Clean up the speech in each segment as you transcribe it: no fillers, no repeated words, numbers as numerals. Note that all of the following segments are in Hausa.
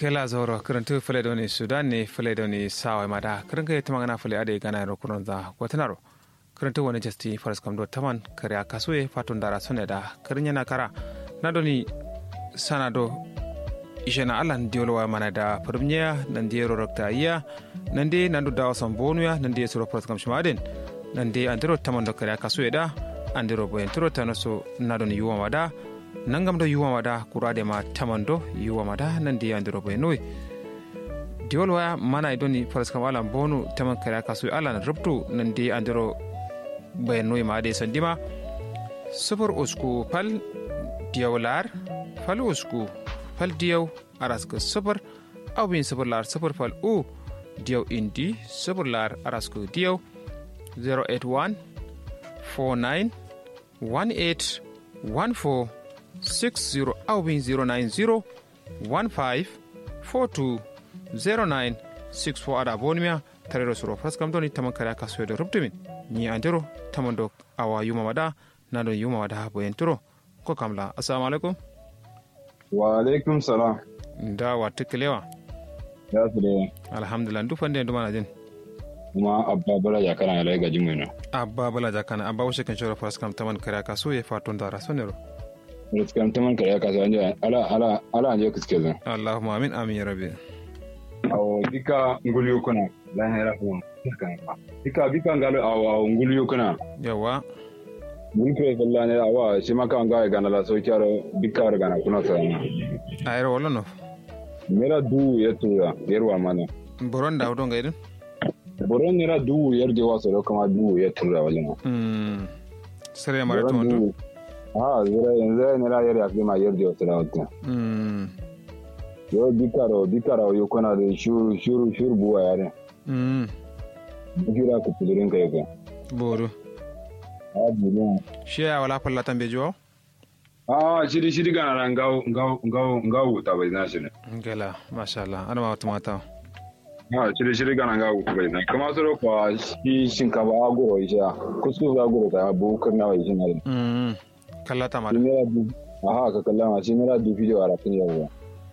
kela zoro kirantu fule doni sudan ne fule doni sawa mada kiranka yata magana fule ade gana ro kuron za gwatanaro kirantu wani jasti faras kamdo taman kare akasuye fatun dara sone da kirinya na kara na doni sanado ishena alan diolwa mana da firmnya nan de ro rokta iya nan de nan da wasan bonuya nan de suro faras kam shmaden nan de andiro taman do kare akasuye da andiro boyen turo tanaso na doni yuwa mada nangam do yuwa mada kurade ma tamando yuwa mada nan di andiro be noy diolwa mana idoni faras kam alan bonu taman kare kasu alan rubtu nan di andiro be noy ma de sandima super usku pal diawlar fal usku pal diaw araska super awin super lar super pal u diaw indi super lar araska diaw 081 49 18 14 60 awin 090 15 42 09 64 ada bonimia tarero suro faskam doni tamankara kaswedo rubtumin ni andero tamando awa yuma wada nado yuma wada boyentro ko kamla assalamu alaikum wa alaikum salam da wata kilewa ya tsire alhamdulillah duk wanda yanzu mana jin kuma abba bala ya kana ya gaji mai abba bala ya kana abba washe kan shoro faskam tamankara kaso ya fatun da rasonero riskan taman kare ka san ala je kiske zan Allahumma amin amin ya rabbi awo dika nguliyo kuna la hera kuma dika ngalo awo nguliyo kuna yawa mun kire wallahi ne awa shi maka ga ga na la so kyaro dika ga na kuna sana ayro wala no mera du yetura yerwa mana boron da wudon gaidin boron nera du yerde waso kuma du yetura wala sare mara to zira yanzu ne la yare akima yarda wata da wata yo dikaro yo kana da shuru buwa yare jira ku kudurin kai ga boru bulu shi ya wala fallatan bejo shiri gana ran gawo ta bai na shi ne gala masha Allah ana ma mata shiri gana gawo bai na kuma so ko shi shinkafa goro isha kusku ga goro ta bu kana wai shi ne kallata mala ka kallama shi mera du video ara tin yawa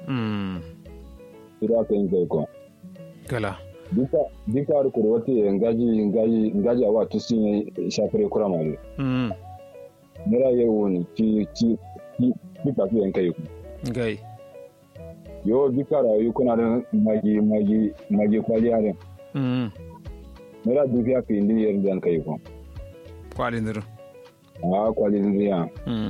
ira kan ko kala dika ar ko wati ngaji awa tusin shafre kura male mera yewo ni ti ka fi en kai gai yo dika ra yu kuna da magi kwali are mera du fi afi ndi yer dan kai ko kwali ndir kwalin riya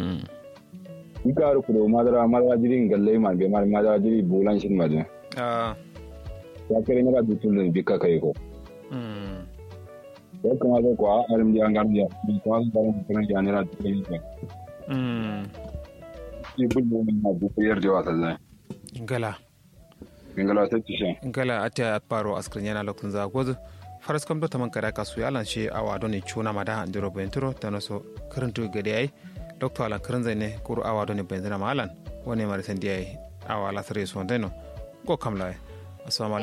ikar kudo madara jirin galle ma be madara jiri bulan shin maje ya kare ne ga dutulun bika kai ko ya kuma da kwa arim di angan ya ko an da mun ya ne ra dutulun ko ki bulu na du yer jawa sallai ngala ta tisha ngala ata paro askrin yana lokun za gozo faras kam do taman kada kasu yalan she awa doni chuna mada andiro bentro tanoso karantu gade ai doctor alan karan ne kuru awa doni benzina malan woni mari sendi ai awa la sare so ndeno go kamla assalamu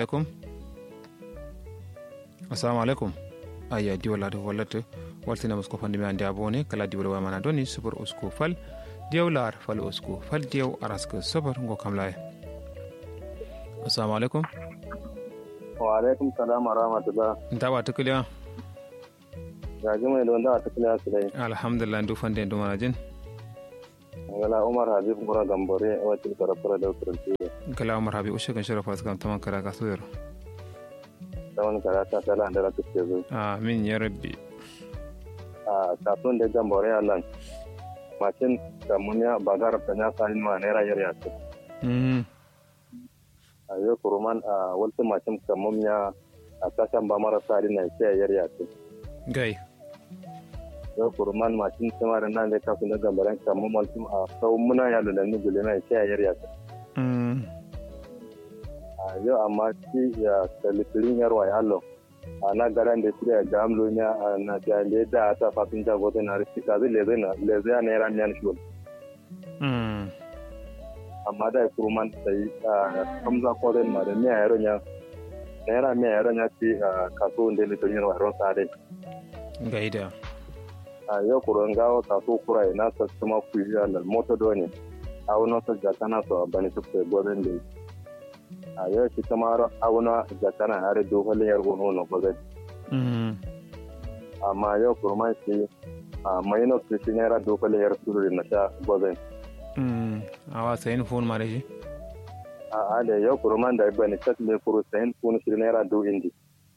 alaikum aya di wala do wallatu waltina musko fandi mi ande abone kala di wala mana doni super usko fal diawlar fal usko fal diaw arasko super go kamla assalamu alaikum wa alaikum salam wa rahmatullah dawa tukuliya gaji mai don dawa tukuliya su dai alhamdulillah ndu fande ndu manajin ngala umar habib mura gambore wati tarafara da ukurti ngala umar habib ushe kan sharafa kan taman kara ka soyar taman kara ta tala da tukke zo amin ya rabbi kafin da gambore Allah macin kamunya bagar tanya sahin ma ne rayar ya ce ayo kuruman walta macam kamumnya atasan ba marasa na ke yarya ce gai yo kuruman macam samaran nan da kafin da gambaran kamum waltum sau muna ya da ni gule na ke yarya ce ayo amma shi ya salitin yarwa ya Allah ana garan da shi ya gamlo nya na da ta fatin da gote na rika zai lezai na ran yan shi amma da kuruman sai kamza kodin ma da miya yaron ya naira miya yaron ya ce kaso da ne tun yarwa ron sare gaida yau kuron gawo kaso kurai na sa kuma ku yi alal moto doni a wani sa jaka na so bani su ke goben da a yau shi kamar auna da kana har dogon yar gono no ba zai amma yau kurman shi a maino shi naira dogon yar suru na sha ba zai awa sayin phone mare shi a da yau kurman da bani tat le kuru sayin phone shi naira do indi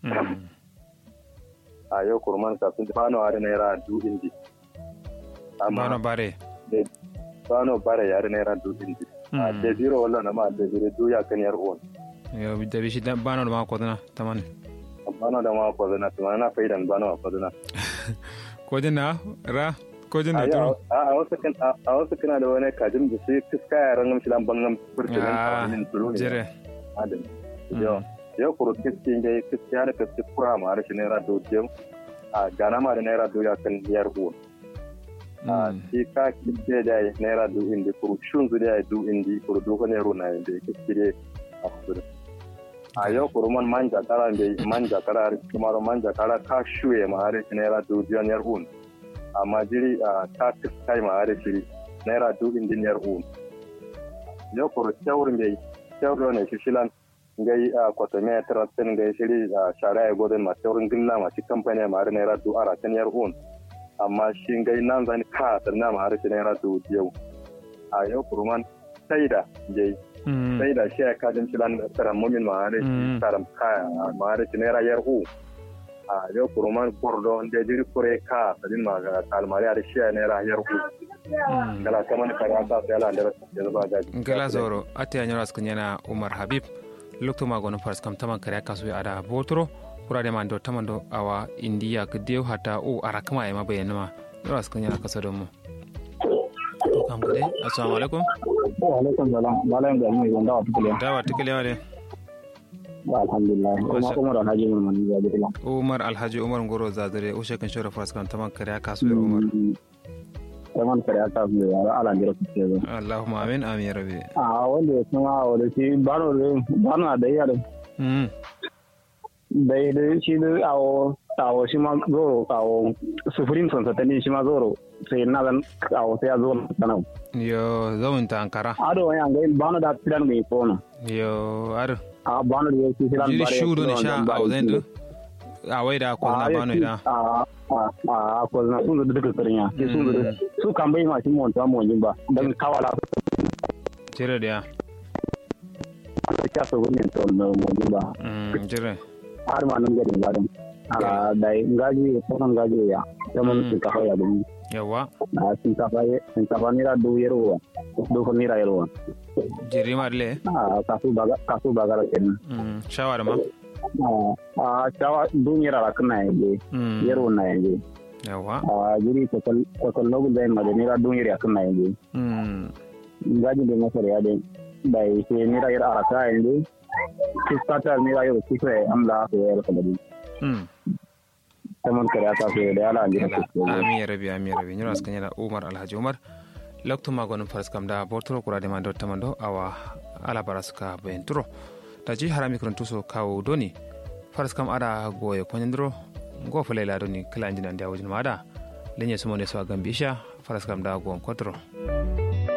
a yau kurman ka sun bano har naira do indi amma bano bare yar naira do indi a de biro wala na ma de biro do ya kan yar on yo da bishi dan bano da ma ko dana taman bano da ma ko dana taman na faidan bano ko dana ko dana ra ko dana to a wasu kana da wani kajin da sai kiska yaran nan shilan bangan furtin nan turu jere adam yo kuro kiski ngai kiskiya da kiski kura ma har shi naira do jem a gana ma da naira do ya kan yar on a shi ka kiske da naira do indi kuro shun zu da do indi kuro do ne ro na indi kiske a kuro a yau kuro man manja kara ngai manja kara kuma manja kara ka shuye ma har shi naira do yar on amma jiri ta kiskai ma har shi naira do indi yar on yau kuro shawur ngai shawur ne shi shilan ngai kwatame trasten ngai shiri shara ya godin ma shawurin gilla ma shi kamfani ma har naira do ara tan yar on amma shi ngai nan zan ka sanna ma har shi naira do yau a yau kurman saida ngai saida shi ya kadin shilan taram mumin ma har shi taram kaya ma har shi naira yar on a yau kurman bordo ngai jiri kure ka sadin ma ga kalmari har shi naira yar on kala kaman kara ta sai ala da ba gaji ngala zoro ate anyara skanyana Umar Habib lokto magono fars kam taman kare kasu ada botro kurade mando tamando awa india kdew hata o arakama e mabayana ma yara skanyana kasado mo to kam gade assalamu alaikum wa alaikum salam malam da mu wanda wa tukule dawa tukule wale alhamdulillah Umar Alhaji Umar Zadire Umar Alhaji Umar Ngoro Zadire o shekan shora fars kam taman kare kasu Umar taman kare kasu ya ala ndiro kike Allahumma amin amin rabbi wanda kuma wanda shi bano da yare da shi da awo shi ma zoro awo sufurin son satani shi ma zoro sai na zan awo sai ya zo sana yo zawun ta ankara ado wani an ga bano da tiran mai kono yo ado bano da shi tiran bare shudo ne sha awo zan do awai da ko na bano ida ko na sun da duka sarinya sun da su kan bai ma shi mon ta mon ba dan kawala jere dia ta so ne to no mon ba jere har ma nan gari gadan da ngaji ko nan ngaji ya tamam ka fa ya dum yawa sin ka fa ni ra do yero do ko ni ra yero jere marle kasu baga la ken shawara ma chawa dunyara la kana ye yero na ye yawa jiri ko logo dai ma ni ra dunyara kana ye ngaji de masare ya de dai ke ni ra yara araka ye kiskata ni ra yero kike amla ko yero kadi tamam kare aka so da ala andira amin rabi nyoro askanya Umar Alhaji Umar lokto magon fars kam da bortoro kurade mando tamando awa ala baraska bentro taji harami krontuso kawo doni fars kam ada goye konyandro go falela doni kala anjina ndia wajin mada lenye sumo ne so gambisha fars kam da go kontro